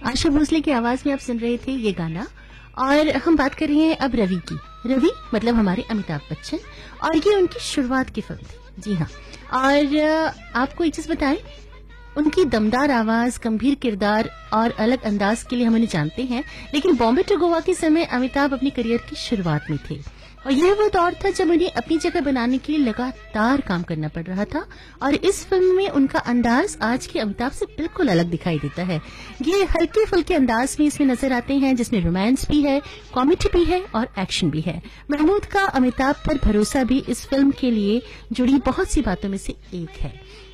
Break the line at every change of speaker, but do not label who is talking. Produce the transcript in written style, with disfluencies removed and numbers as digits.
आशा भोसले की आवाज में आप सुन रहे थे ये गाना। और हम बात कर रहे हैं अब रवि की। रवि मतलब हमारे अमिताभ बच्चन, और ये उनकी शुरुआत की फिल्म थी। जी हाँ। और आपको एक चीज बताएं, उनकी दमदार आवाज, गंभीर किरदार और अलग अंदाज के लिए हम उन्हें जानते हैं, लेकिन बॉम्बे टू गोवा के समय अमिताभ अपनी करियर की शुरुआत में थे और यह वो दौर था जब उन्हें अपनी जगह बनाने के लिए लगातार काम करना पड़ रहा था। और इस फिल्म में उनका अंदाज आज के अमिताभ से बिल्कुल अलग दिखाई देता है। ये हल्के फुल्के अंदाज में इसमें नजर आते हैं, जिसमें रोमांस भी है, कॉमेडी भी है और एक्शन भी है। महमूद का अमिताभ पर भरोसा भी इस फिल्म के लिए जुड़ी बहुत सी बातों में से एक है।